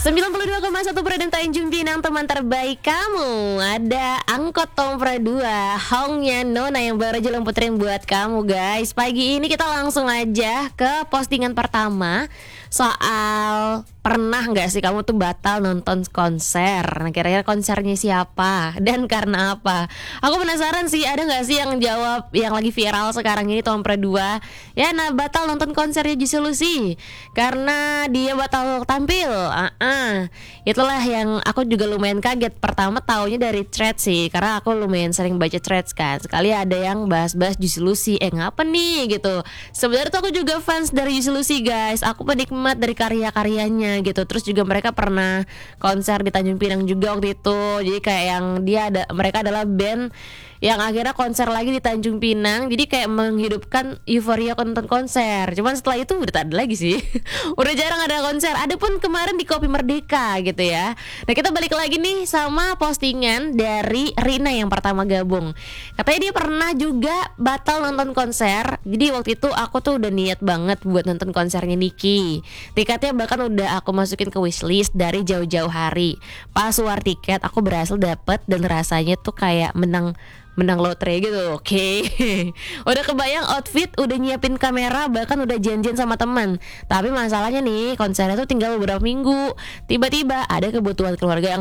92,1 Produk Tanjung Pinang, teman terbaik kamu. Ada angkot Tompra 2 Hongnya Nona yang baru aja lemputin buat kamu guys. Pagi ini kita langsung aja ke postingan pertama. Soal pernah gak sih kamu tuh batal nonton konser? Nah kira-kira konsernya siapa dan karena apa? Aku penasaran sih, ada gak sih yang jawab yang lagi viral sekarang ini Tompra 2. Ya nah, batal nonton konsernya Juicy Luicy karena dia batal tampil. Itulah yang aku juga lumayan kaget. Pertama taunya dari thread sih, karena aku lumayan sering baca threads kan. Sekali ada yang bahas-bahas Juicy Luicy, ngapa nih gitu. Sebenarnya tuh aku juga fans dari Juicy Luicy guys. Aku penikmat dari karya-karyanya gitu. Terus juga mereka pernah konser di Tanjung Pinang juga waktu itu. Jadi kayak yang mereka adalah band yang akhirnya konser lagi di Tanjung Pinang. Jadi kayak menghidupkan euforia nonton konser. Cuman setelah itu udah tak ada lagi sih. Udah jarang ada konser. Ada pun kemarin di Kopi Merdeka gitu ya. Nah kita balik lagi nih sama postingan dari Rina yang pertama gabung. Katanya dia pernah juga batal nonton konser. Jadi waktu itu aku tuh udah niat banget buat nonton konsernya Niki. Tiketnya bahkan udah aku masukin ke wishlist dari jauh-jauh hari. Pas war tiket aku berhasil dapet dan rasanya tuh kayak menang lotre gitu. Oke. Udah kebayang outfit, udah nyiapin kamera, bahkan udah janjian sama teman. Tapi masalahnya nih, konsernya tuh tinggal beberapa minggu. Tiba-tiba ada kebutuhan keluarga yang